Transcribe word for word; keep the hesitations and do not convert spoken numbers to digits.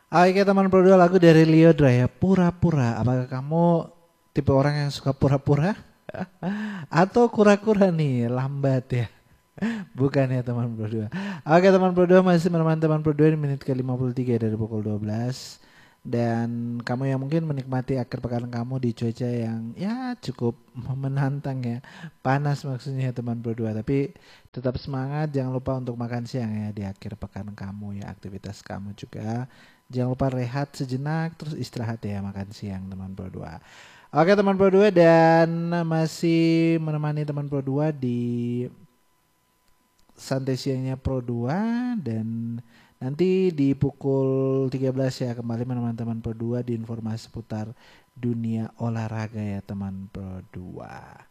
Oke teman Pro dua, lagu dari Liodra ya, Pura-Pura. Apakah kamu tipe orang yang suka pura-pura? Atau kura-kura nih, lambat ya? Bukan ya teman Pro dua. Oke teman Pro dua, masih menemani teman Pro dua di menit ke lima puluh tiga dari pukul dua belas. Dan kamu yang mungkin menikmati akhir pekan kamu di cuaca yang ya cukup menantang ya. Panas maksudnya teman Pro dua. Tapi tetap semangat, jangan lupa untuk makan siang ya di akhir pekan kamu ya. Aktivitas kamu juga. Jangan lupa rehat sejenak, terus istirahat ya, makan siang teman Pro dua. Oke teman Pro dua, dan masih menemani teman Pro dua di santai siangnya Pro dua, dan nanti di pukul tiga belas ya kembali menemani teman Pro dua di informasi seputar dunia olahraga ya teman Pro dua.